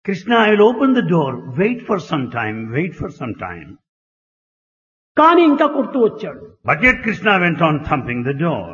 Krishna, I will open the door. Wait for some time. Wait for some time. కానీ ఇంకా కొడుతూ వచ్చాడు. But yet Krishna went on thumping the door.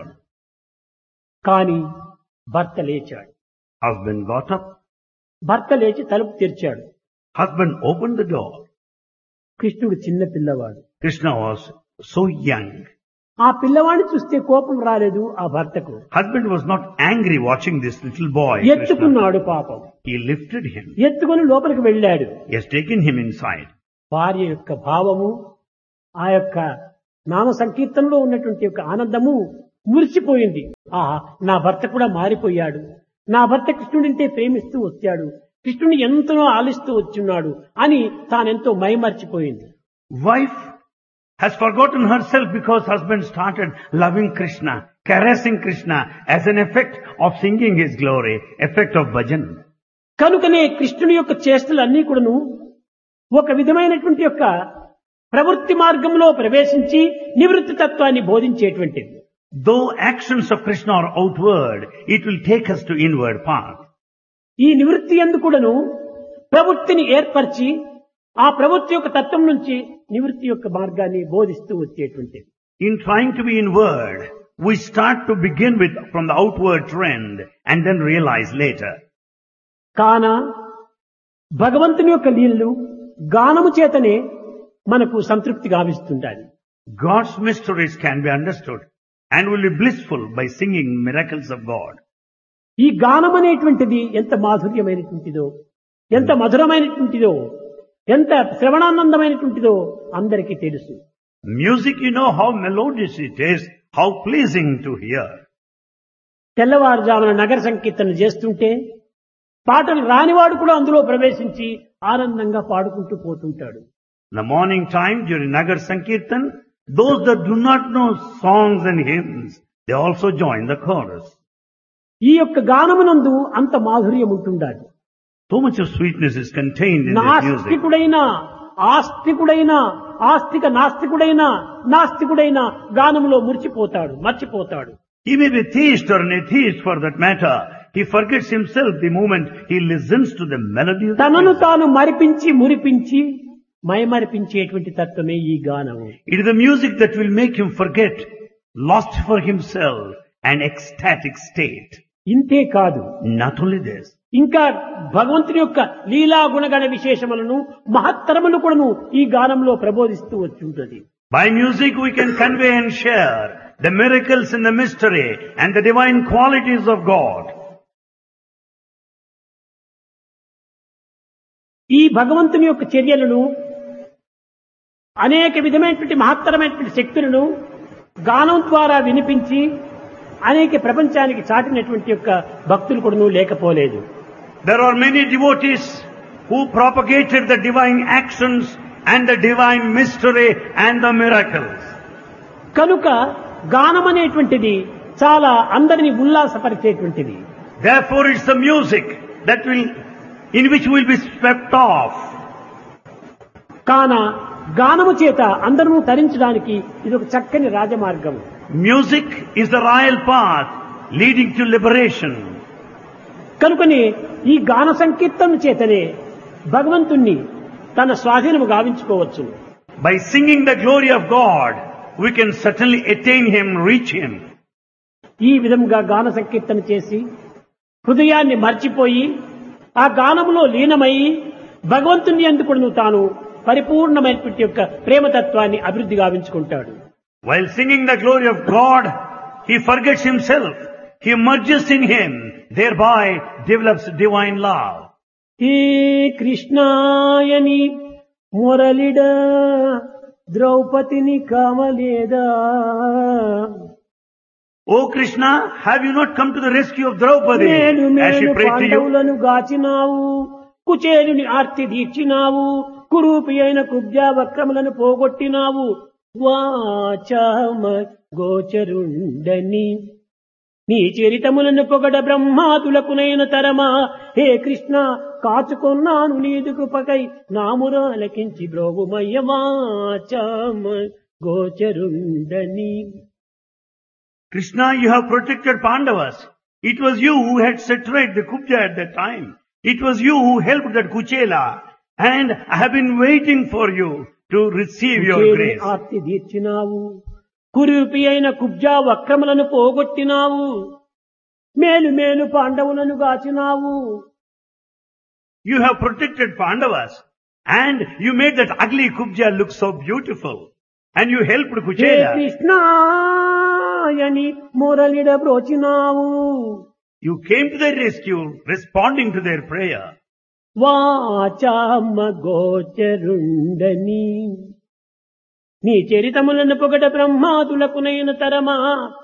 కానీ భర్త లేచాడు. Husband got up. భర్త లేచి తలుపు తెరిచాడు. Husband opened the door. కృష్ణుడు చిన్న పిల్లవాడు. Krishna was so young. ఆ పిల్లవాడిని చూస్తే కోపం రాలేదు ఆ భర్తకు. Husband was not angry watching this little boy. Krishna. ఎత్తుకున్నాడు పాపం. He lifted him. ఎత్తుకొని లోపలికి వెళ్ళాడు. He has taken him inside. భార్య యొక్క భావము, ఆ యొక్క నామ సంకీర్తనలో ఉన్నటువంటి యొక్క ఆనందము మురిసిపోయింది. ఆహా, నా భర్త కూడా మారిపోయాడు. నా భర్త కృష్ణుడింటే ప్రేమిస్తూ వచ్చాడు, కృష్ణుని ఎంతో ఆలిస్తూ వచ్చున్నాడు అని తానెంతో మైమర్చిపోయింది. Wife has forgotten herself because husband started loving Krishna, caressing Krishna as an effect of singing his glory, effect of bhajan. కనుకనే కృష్ణుని యొక్క చేష్టలన్నీ కూడాను ఒక విధమైనటువంటి యొక్క ప్రవృత్తి మార్గంలో ప్రవేశించి నివృత్తి తత్వాన్ని బోధించేటువంటిది. Though actions of Krishna are outward, it will take us to inward path. ఈ నివృత్తి యందు కూడాను ప్రవృత్తిని ఏర్పరిచి ఆ ప్రవృత్తి యొక్క తత్వం నుంచి నివృత్తి యొక్క మార్గాన్ని బోధిస్తూ వచ్చేటువంటిది. In trying to be inward, we start to begin with from the outward trend and then realize later. కాన భగవంతుని యొక్క లీలలు గానము చేతనే మనకు సంతృప్తి గావిస్తుంటాయి. God's mysteries can be understood and will be blissful by singing miracles of God. ఈ గానం అనేటువంటిది ఎంత మాధుర్యమైనటువంటిదో, ఎంత మధురమైనటువంటిదో, ఎంత శ్రవణానందమైనటువంటిదో అందరికీ తెలుసు. Music, you know how melodious it is, how pleasing to hear. తెల్లవారుజామున నగర సంకీర్తన చేస్తుంటే పాటలు రానివాడు కూడా అందులో ప్రవేశించి ఆనందంగా పాడుకుంటూ పోతుంటాడు. In the morning time during Nagar Sankirtan, those that do not know songs and hymns, they also join the chorus. ఈ యొక్క గానమునందు అంత మాధుర్యం ఉంటుండాలి. So much of sweetness is contained in this music. నాస్తికుడైనా ఆస్తికుడైనా ఆస్తిక నాస్తికుడైనా నాస్తికుడైనా గానములో మర్చిపోతాడు. He may be theist or an atheist for that matter. He forgets himself the moment he listens to the melody of the తనను music. తాను మరిపించి మురిపించి మైమరిపించేటువంటి తత్వమే ఈ గానము. It is the music that will make him forget, lost for himself, an ecstatic state. ఇంతే కాదు, Not only this, ఇంకా భగవంతుని యొక్క లీలా గుణగణ విశేషములను మహత్తరములు కూడాను ఈ గానంలో ప్రబోధిస్తూ వచ్చుంటది. by music we can convey and share the miracles and the mystery and the divine qualities of God. ఈ భగవంతుని యొక్క చర్యలను అనేక విధమైనటువంటి మహత్తరమైనటువంటి శక్తులను గానం ద్వారా వినిపించి అనేక ప్రపంచానికి చాటినటువంటి యొక్క భక్తులు కూడాను లేకపోలేదు. There are many devotees who propagated the divine actions and the divine mystery and the miracles. కనుక గానం అనేటువంటిది చాలా అందరినీ ఉల్లాసపరిచేటువంటిది. Therefore it's the music in which we will be swept off. కాన గానము చేత అందరూ తరించడానికి ఇది ఒక చక్కని రాజమార్గం. Music is the royal path leading to liberation. కనుకనే ఈ గాన సంకీర్తన చేతనే భగవంతుణ్ణి తన స్వాధీనము గావించుకోవచ్చు. By singing the glory of God, we can certainly attain Him, reach Him. ఈ విధంగా గాన సంకీర్తన చేసి హృదయాన్ని మర్చిపోయి ఆ గానములో లీనమై భగవంతుని యందు కూడా తాను పరిపూర్ణమైనటువంటి యొక్క ప్రేమతత్వాన్ని అభివృద్ధి గావించుకుంటాడు. While singing the glory of God, he forgets himself. He merges in Him, thereby develops divine love. హే కృష్ణాయని మురళిడ ద్రౌపదిని కామలేదా. O Krishna, have you not come to the rescue of Draupadi as she prayed to you? పాండవులను గాచినావు, కుచేలుని ఆర్తి తీర్చినావు, కురూపి అయిన కుబ్జా వక్రములను పోగొట్టినావు, వాచామ గోచరుండని నీ చరితములను పొగడ బ్రహ్మాతులకునైన తరమా. హే కృష్ణ, కాచుకొన్నాను నీదు కృపకై నామురాలకించి బ్రోగుమయ్య వాచామ గోచరుండని. Krishna, you have protected Pandavas. It was you who had set right the Kubja at that time. It was you who helped that Kuchela, and I have been waiting for you to receive your grace. Aarti తీర్చినావు, కురూపి అయిన కుబ్జా వక్రములను పోగొట్టినావు, మేలు మేలు పాండవులను గాచినావు. You have protected Pandavas, and you made that ugly Kubja look so beautiful, and you helped hey Kuchela. కృష్ణాయని మురళిడ బ్రోచినావు. You came to their rescue, responding to their prayer. వాచామ గోచరుండని నీ చరితములను పొగట బ్రహ్మాదులకునైన తరమా.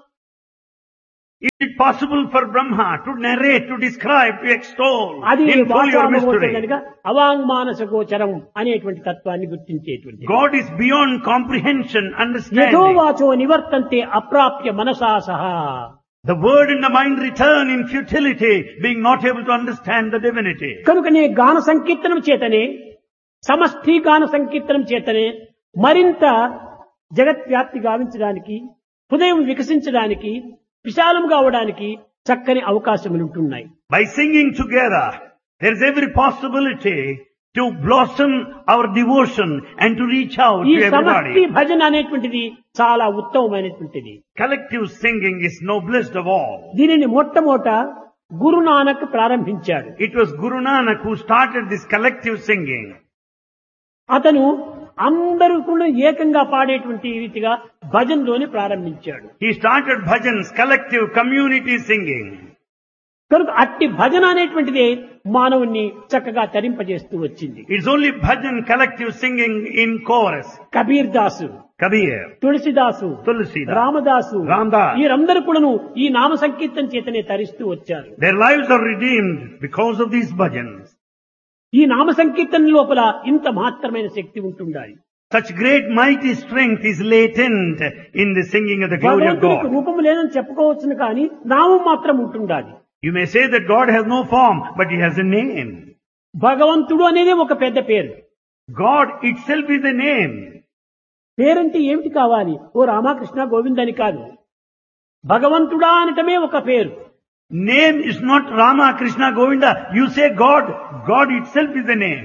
Is it possible for Brahma to narrate, to describe, to extol అది in full your వాచామ mystery? గోచరుడనగా అవాంగ్మానస గోచరం అనేటువంటి తత్వాన్ని గుర్తించేటువంటి. God is beyond comprehension, understanding. యథోవాచో నివర్తంతే అప్రాప్య మనసా సహా. The word and the mind return in futility, being not able to understand the divinity. కనుకనే గాన సంకీర్తనం చేతనే, సమష్టి గాన సంకీర్తనం చేతనే మరింత జగత్వ్యాప్తి గావించడానికి, హృదయం వికసించడానికి, విశాలం కావడానికి చక్కని అవకాశములు ఉంటున్నాయి. By singing together, there is every possibility to blossom our devotion and to reach out ఈ to సమష్టి everybody. భజన అనేటువంటిది చాలా ఉత్తమమైనటువంటిది. Collective singing is noblest of all. దీనిని మొట్టమొదట గురునానక్ ప్రారంభించాడు. It was Guru Nanak who started this collective singing. అతను అందరూ కూడా ఏకంగా పాడేటువంటి రీతిగా భజనలోని ప్రారంభించాడు. He started bhajans, collective community singing. కనుక అట్టి భజన అనేటువంటిదే మానవుణ్ణి చక్కగా తరింపజేస్తూ వచ్చింది. It's only bhajan, collective singing in chorus. Kabir Dasu, Kabir, తులసిదాసు, Tulsidas, Ramadasu, Ramdas. వీరందరూ కూడాను ఈ నామ సంకీర్తన చేతనే తరిస్తూ వచ్చారు. Their lives are redeemed because of these bhajans. ఈ నామ సంకీర్తన లోపల ఇంత మాత్రమైన శక్తి ఉంటుండాలి. Such great mighty strength is latent in the singing of the glory of భగవంతునికి God. రూపము లేదని చెప్పుకోవచ్చును కానీ నామం మాత్రం ఉంటుండాలి. You may say that God has no form, but He has a name. భగవంతుడు అనేది ఒక పెద్ద పేరు. God itself is a name. పేరంటే ఏమిటి కావాలి? ఓ రామకృష్ణ గోవింద్ అని కాదు. భగవంతుడా అనటమే ఒక పేరు. Name is not Rama, Krishna, Govinda. You say God. God itself is a name.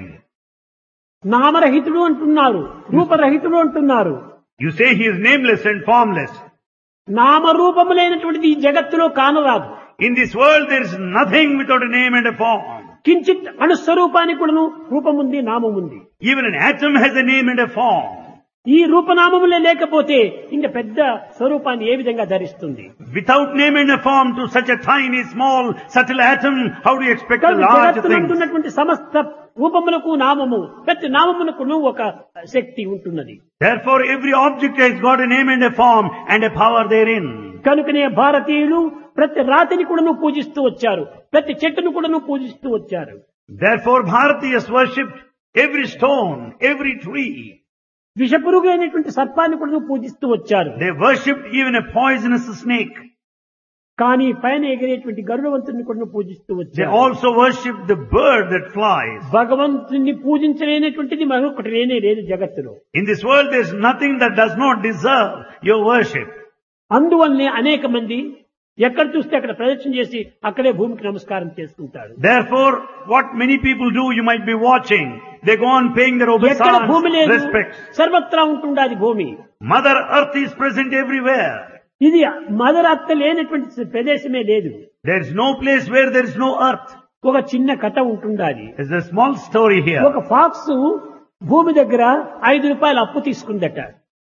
నామరహితుడు అంటున్నారు, రూపరహితుడు అంటున్నారు. You say He is nameless and formless. నామరూపములైనటువంటిది ఈ జగత్తులో కానరాదు. In this world there is nothing without a name and a form. కించిత్ అణుస్వరూపానికి కూడాను రూపముంది, నామముంది. Even an atom has a name and a form. ఈ రూపనామములే లేకపోతే ఇంకా పెద్ద స్వరూపాన్ని ఏ విధంగా ధరిస్తుంది? Without name and a form to such a tiny, small, subtle atom, how do you expect a large జగత్తునందు thing? ఉన్నటువంటి సమస్త రూపములకు నామము, ప్రతి నామమునకును ఒక శక్తి ఉంటున్నది. Therefore every object has got a name and a form and a power therein. కనుకనే భారతీయులు ప్రతి రాతిని కూడాను పూజిస్తూ వచ్చారు, ప్రతి చెట్టును కూడాను పూజిస్తూ వచ్చారు. Therefore Bharatiyas worshipped every stone, every tree. విషపురుగు అయినటువంటి సర్పాన్ని కూడాను పూజిస్తూ వచ్చారు. They worshipped even a poisonous snake. కానీ పైన ఎగిరేటువంటి గరుడవంతుని కూడా పూజిస్తూ They వచ్చారు. also worshipped the bird that flies. భగవంతుని పూజించలేనటువంటిది మరొకటి లేనే లేదు జగత్తులో. In this world there is nothing that does not deserve your worship. అందువల్లనే అనేక మంది ఎక్కడ చూస్తే అక్కడ ప్రదక్షిణ చేసి అక్కడే భూమికి నమస్కారం చేసుకుంటారు. Therefore, what many people do, you might be watching. They go on paying their ఎక్కడ భూమి obeisance, లేదు, respects. సర్వత్రా ఉంటుండాది భూమి. Mother Earth is present everywhere. ఇది మదర్ అత్త లేనటువంటి ప్రదేశమే లేదు. There is no place where there is no earth. ఒక చిన్న కథ ఉంటుండాది. There's a small story here. ఒక ఫాక్స్ భూమి దగ్గర 5 రూపాయలు అప్పు తీసుకుందట.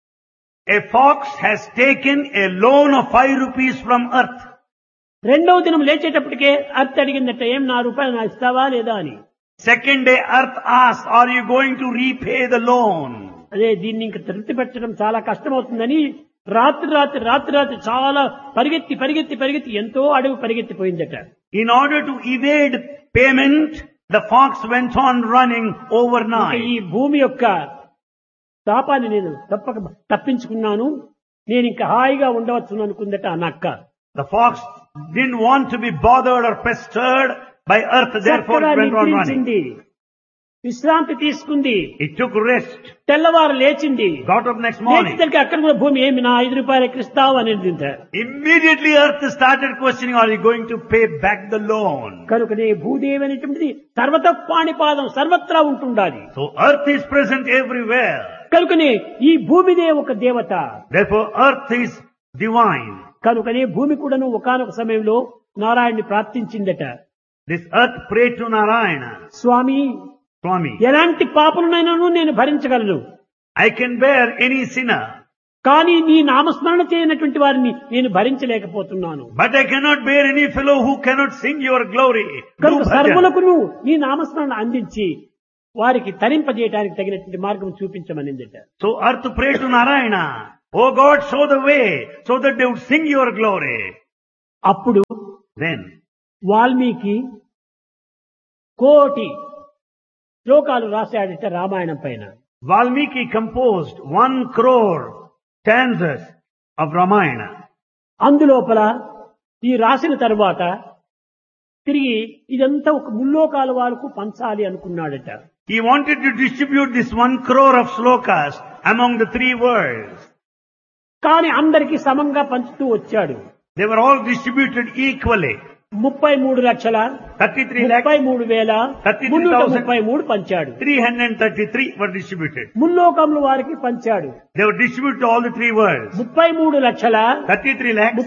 A fox has taken a loan of 5 rupees from earth. రెండవ దినం లేచేటప్పటికే అర్త్ అడిగిందట, ఏం 4 రూపాయలు నాకు ఇస్తావా లేదా అని. Second day earth asked, are you going to repay the loan? అదే దీన్ని ఇంక తృప్తి పెట్టడం చాలా కష్టమవుతుందని రాత్రి చాలా పరిగెత్తి ఎంతో అడవి పరిగెత్తిపోయిందట. In order to evade payment, the fox went on running overnight. ఈ భూమి యొక్క తాపాన్ని నేను తప్పించుకున్నాను, నేను ఇంకా హాయిగా ఉండవచ్చు అనుకుందట ఆ నక్క. The fox didn't want to be bothered or pestered by earth, therefore it went on running. విశ్రాంతి తీసుకుంది. It took rest. తెల్లవారు లేచింది. Got up next morning. లేచేసరికి అక్కడ కూడా భూమి ఏమి నా 5 రూపాయలు ఎక్కిస్తావు అనేది. Immediately earth started questioning, are you going to pay back the loan? కనుకనే భూదేవి అనేటువంటిది సర్వత పాణిపాదం సర్వత్రా ఉంటుండాలి. So earth is present everywhere. కనుకనే ఈ భూమిదే ఒక దేవత. Therefore earth is divine. కనుకనే భూమి కూడాను ఒకానొక సమయంలో నారాయణ్ణి ప్రార్థించిందట. This earth prayed to Narayana. Swamy, Swami, ఎలాంటి పాపమునైనాను నేను భరించగలను, I can bear any sinner, కానీ నీ నామస్మరణ చేయనటువంటి వారిని నేను భరించలేకపోతున్నాను. but I cannot bear any fellow who cannot sing your glory. Do కనుక bhajan. సర్వులకును నీ నామస్మరణ అందించి వారికి తరింపజేయడానికి తగినటువంటి మార్గం చూపించమనిందట. So earth prayed to Narayana, oh God, show the way so that they would sing your glory. అప్పుడు Then వాల్మీకి కోటి శ్లోకాలు రాశాడట రామాయణం పైన. Valmiki composed 1 crore stanzas of Ramayana. అందులోపల ఈ రాసిన తరువాత తిరిగి ఇదంతా ఒక ముల్లోకాల వారికి పంచాలి అనుకున్నాడట. He wanted to distribute this 1 crore of slokas among the 3 worlds. కానీ అందరికీ సమంగా పంచుతూ వచ్చాడు. They were all distributed equally. 33 లక్షల 33 lakhs, 33,333 పంచాడు. 333 were distributed. ముల్లోకముల వారికి పంచాడు. They were distributed to all the 3 worlds. 33 లక్షల 33 lakhs,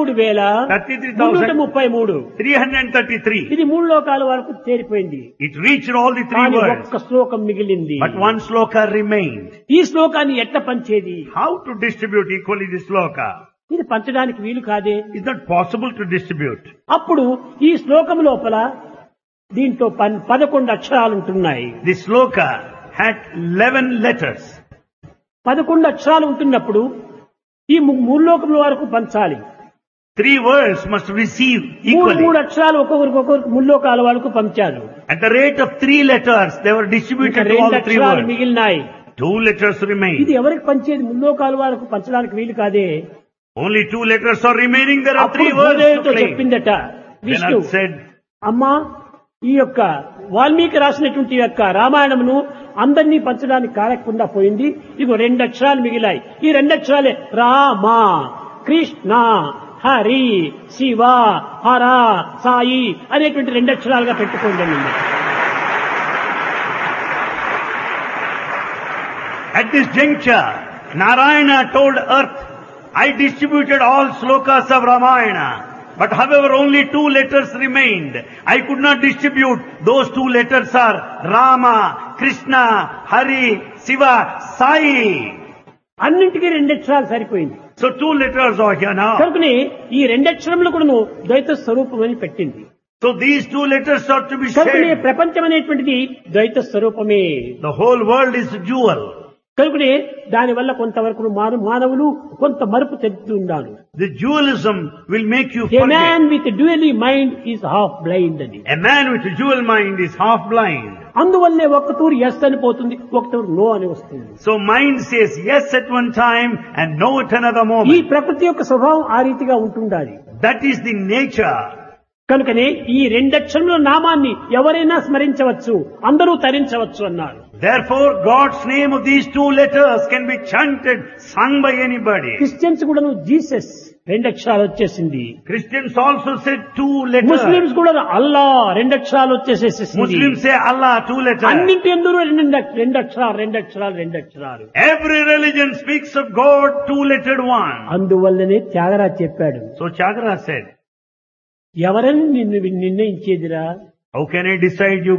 33,333 333. ఇది 3 లోకాల వరకు చేరిపోయింది. It reached all the 3 కానీ worlds. ఒక్క శ్లోకం మిగిలింది. But 1 sloka remained. ఈ శ్లోకాన్ని ఎట్లా పంచేది? How to distribute equally this sloka? ఇది పంచడానికి వీలు కాదే. It's not possible to distribute. అప్పుడు ఈ శ్లోకం లోపల దీంతో 11 అక్షరాలు ఉంటున్నాయి. This sloka had 11 letters. 11 అక్షరాలు ఉంటున్నప్పుడు ఈ 3 లోకముల వరకు పంచాలి. 3 words must receive equally. 3 అక్షరాలు ఒక్కొక్కరికి 3 లోకాల వరకు పంచారు. At the rate of 3 letters, they were distributed to all 2 the 3 అక్షరాలు words. మిగిలినాయి. 2 letters ఇది remain. ఎవరికి పంచేది? 3 లోకాల వరకు పంచడానికి వీలు కాదే. Only 2 letters are remaining. There are 3 అప్పుడు words భూదేవితో to claim. చెప్పిందట Then విష్ణు, earth said, అమ్మా ఈ యొక్క వాల్మీకి రాసినటువంటి యొక్క రామాయణమును అందరినీ పంచడానికి కాలేకుండా పోయింది. ఇగో 2 అక్షరాలు మిగిలాయి. ఈ 2 అక్షరాలే రామ, కృష్ణ, హరి, శివ, హర, సాయి అనేటువంటి 2 అక్షరాలుగా పెట్టుకోండి. at this juncture, Narayana told earth, I distributed all slokas of Ramayana. But however, only 2 letters remained. I could not distribute. Those 2 letters are Rama, Krishna, Hari, Shiva, Sai. అన్నింటికీ 2 అక్షరాలు సరిపోయింది. So 2 letters are here now. కనుకనే ఈ 2 అక్షరములు కూడా ద్వైత స్వరూపం అని పెట్టింది. So these 2 letters are to be కనుకనే shared. ప్రపంచం అనేటువంటిది ద్వైత స్వరూపమే. The whole world is a jewel. కనుకనే దానివల్ల కొంతవరకు మానవులు కొంత మరుపు చెందుతూ ఉన్నారు. The dualism will make you A man forget. with dually mind is half blind అని. A man with a dual mind is half blind. అందువల్లనే ఒక్క తూరు ఎస్ అని పోతుంది, ఒక తూరు నో అని వస్తుంది. So mind says yes at one time and no at another ఈ moment. ప్రకృతి యొక్క స్వభావం ఆ రీతిగా ఉంటుండాలి. That is the nature. కనుకనే ఈ 2 అక్షరముల నామాన్ని ఎవరైనా స్మరించవచ్చు, అందరూ తరించవచ్చు అన్నారు. Therefore, God's name of these 2 letters can be chanted, sung by anybody. Christians కూడాను జీసస్ 2 అక్షరాలు వచ్చేసింది. Christians also said 2 letters. Muslims కూడా అల్లా 2 అక్షరాలు వచ్చేసేసింది. Muslims say Allah 2 letters. అన్నింటి ఎందుకు 2 అక్షరాలు. Every religion speaks of God 2-lettered one. అందువల్లనే త్యాగరాజ్ చెప్పాడు, So Chagra said, ఎవరని నిన్ను నిర్ణయించేదిరా? how can I decide you